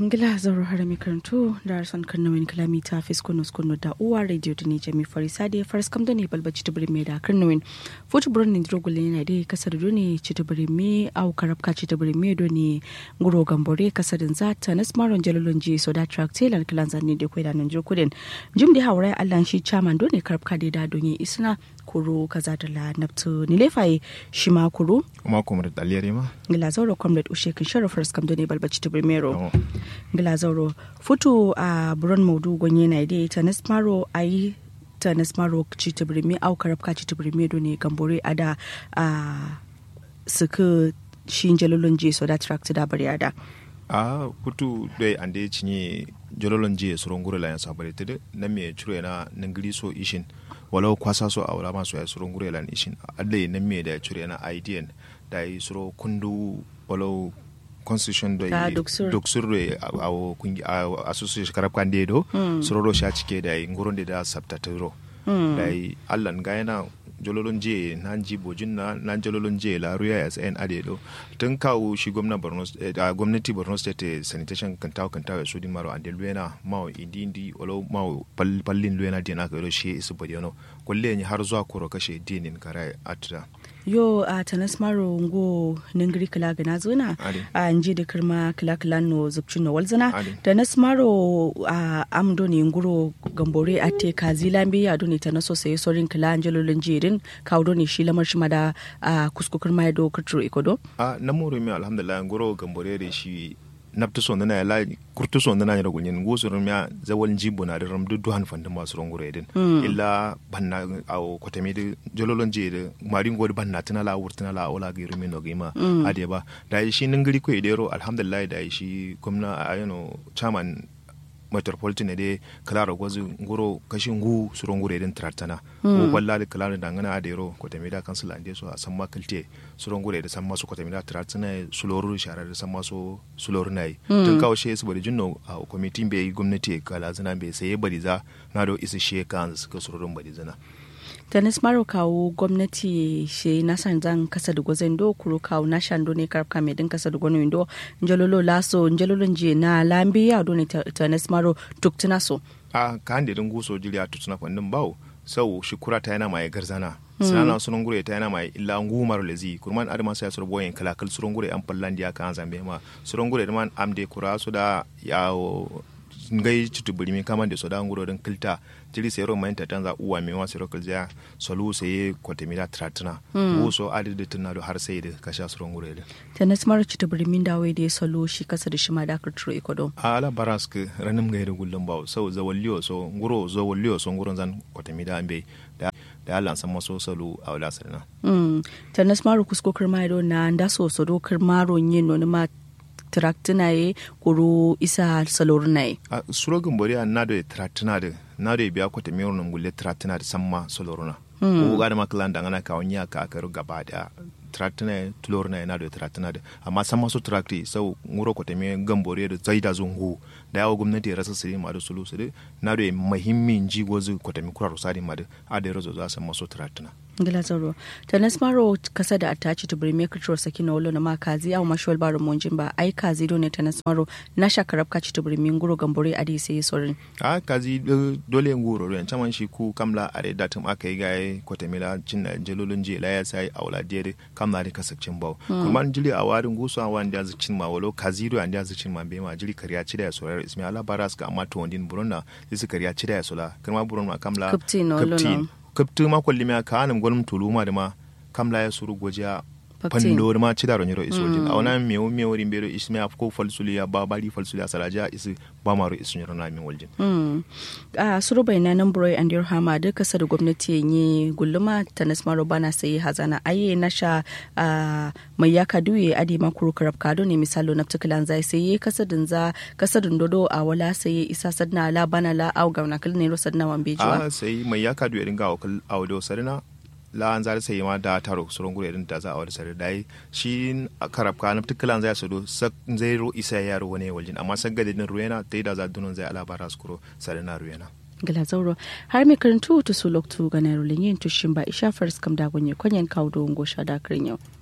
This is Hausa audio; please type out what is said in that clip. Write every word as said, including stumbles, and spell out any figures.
ngila zaro harami karantu da son kanna wani kalami ta fiskonos kono da uwa radio da ne jami farisa da faris kam da ne balbaci ta birme da kanna wani foto burin ne drogul ne da kasar do ne ci ta birme au karabka ci ta birme do ne nguro gambore kasar za ta nasmaron jalalon ji so da tractel kalan zanne da koida nan jokuden jim da hawrai Allah shi chairman do ne karabka da da don yi isna kuro kaza da la naftu ni lefaye shi ma kuro kuma kuma da daliyar ma ngila zaro comrade ushe kan sharaf faris kam da ne balbaci ta birme ro Glazauro futu a buron maudu gonye na ide ta nasmaro ayi ta nasmaro ci ta birme au karabka ci ta birme do ne gambore ada a suka shi jalolon je so da tract da bari ada a futu dai ande cinye jalolon je so rongure la yansa bari tede na me chure na nangiri so ishin walau kwasa so awra ma so ya so rongure la ishin adai na me da chure na idea da yi so kundu walau constitution da doksur a kungi a association karab kan dedo sororo sha cike da nguron da sabtatoro da allan ga yana jololon je nan ji bojin na nan jololon je la ruya as en adedo tun kawo shi gwamnati Borno gwamnati Borno state sanitation kantaw kantaw su din maro ande luena mawo indi indi olo mawo pallin luena dina ka shi isu bodiono kolle ni har zuwa koro kashe dinin karai atra yo a tanas maro ngo ningri kala gana zona a nji da kirma kala kala no zubcin no walzana tanas maro a amdo ne nguro gambore ate kazilambe ya do ne tanaso sai sorin kala angelolin jirin kawo ne shi lamar shi mada a kuskukur mai do kutro ikodo a namoro mi alhamdulillah nguro gambore da shi nabtu son na la kurtu son na ne ragulin gosurum ya zawal jibo na ram du duhan fanda masu rongure din illa banna au kotami de jololon je de marin god banna tana la wurtana la ola giru min no gima ade ba da shi ningiri ko idero alhamdulillah da shi gwamna ayano chairman metropolitan ne kala gwazu ngoro kashin gu surongure din tratana ko wallahi kala da ngana adero ko tamida council ande so san makalte surongure da san masu ko tamida tratana suloru sharar da san masu suloru nai tun kawo she su bari jinno a committee be gwamnati kala zana be sai bari za na do isa she kan su ka surorun bari zana tanis maro kawo gwamnati shi na zan kasa da gwazon do kuro kawo na shando ne karfka mai din kasa da gwazon do njalolo laso njalolon je na lambi ya do ne tanis maro tuktuna so a ka hande din guso jiriya tutuna kwandin bawo sau shi kura ta yana mai garzana sanana sunan gure ta yana mai illa ngumar lezi kurman adama sai sur boyen kala kal sunan gure an fallan dia kan zambe ma sunan gure man amde kura su da yawo ngai tutubuli min kama de soda nguro den kilta jiri sero mai ta tanza uwa mi wa sero kilja solu sai kotemira tratna wuso adi de tunado har sai de kasha suro nguro de tanas mar tutubuli min dawe de solu shi kasa da shi ma da kutro ikodo ala barask ranim ngai de gullum bawo sau zawalliyo so nguro zawalliyo so nguro zan kotemira ambe da da Allah san maso solu a wala sarna mm tanas mar kusko kirmairo na ndaso so do kirmaro yin no ma traktina ye kuru isa salorna ye a surogin bori an nado traktina de nado biya ko te mero ngulle traktina de samma salorna ko ga da maklan da ngana ka wonya ka karu gaba da traktina tulorna ye nado traktina de amma samma so trakti sau nguro ko te me gambore da zaida zungu da yawo gwamnati ya rasa sirri ma da sulu su de nado muhimmin jigozu ko te me kuraro sari ma da a da razo za samma so traktina Glazaro tanas maro kasa da atachi to bring make sure sakina wolo na makazi au mashwal baro monjimba ai kazi do ne tanas maro na shakarab kachi to bring nguro gambore adi sai sorin a kazi dole nguro ro yancan shi ku kamla are datum akai gai kotemila cin jelolun je la ya sai aula dere kamla da kasakcin bawo kuma jili a warin gusu a wanda ya cin ma walo kazi do anda ya cin ma be ma jili kariya ci da ya sorar ismi ala baras ka amma to wandin buronna sai kariya ci da ya sola kuma buronna kamla kaptin kaptu ma kolli me ka anam gonum tuluma de ma kamla ya suru goja pando ma ci da roniro isojin a wana me me wori mbero isme af ko falsuli ya babali falsuli asalaja isi ba maro isuniro na mi waljin mm a suru bayna nan broy and your hama da kasa da gwamnati yin gulluma tanas maro bana sai hazana aye nasha mai yaka duye adi makuru karab kado ne misalo na tukulan zai sai kasa din za kasa din dodo a wala sai isa sadna la bana la au gauna kal ne ro sadna wambejuwa a sai mai yaka duye dinga wakal audo sarina la an zare sai ma da taro suron gure din da za a wada sare dai shi karab ka na tukulan zai so zai ro isa yaro wani waljin amma sagga din ruena tai da za dunun zai alabara skuro sare na ruena gala zauro har me karantu to su loktu ga na rolin yin tushin ba isha faris kam da gonye konyen kawo do ngosha da kirin yau